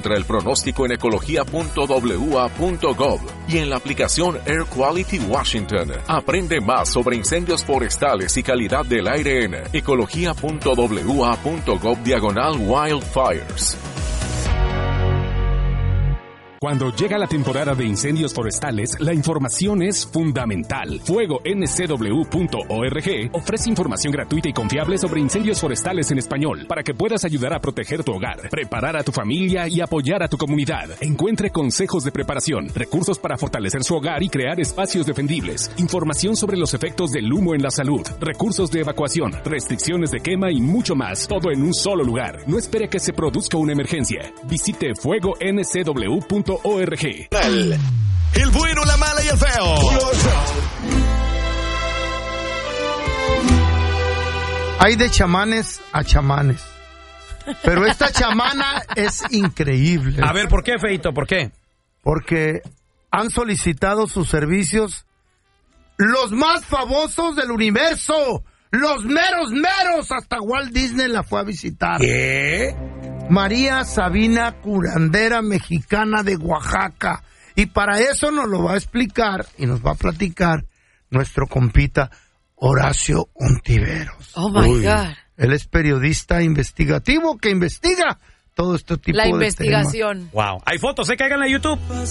Encuentra el pronóstico en ecología.wa.gov y en la aplicación Air Quality Washington. Aprende más sobre incendios forestales y calidad del aire en ecología.wa.gov/wildfires. Cuando llega la temporada de incendios forestales, la información es fundamental. FuegoNCW.org ofrece información gratuita y confiable sobre incendios forestales en español para que puedas ayudar a proteger tu hogar, preparar a tu familia y apoyar a tu comunidad. Encuentre consejos de preparación, recursos para fortalecer su hogar y crear espacios defendibles, información sobre los efectos del humo en la salud, recursos de evacuación, restricciones de quema y mucho más, todo en un solo lugar. No espere que se produzca una emergencia. Visite FuegoNCW.org. El bueno, la mala y el feo. Hay de chamanes a chamanes. Pero esta chamana es increíble. A ver, ¿por qué, feito? ¿Por qué? Porque han solicitado sus servicios los más famosos del universo. Los meros. Hasta Walt Disney la fue a visitar. ¿Qué? María Sabina, curandera mexicana de Oaxaca. Y para eso nos lo va a explicar y nos va a platicar nuestro compita Horacio Ontiveros. Oh, my God. Él es periodista investigativo que investiga todo este tipo de temas. La investigación. Wow. Hay fotos, cáiganle a YouTube.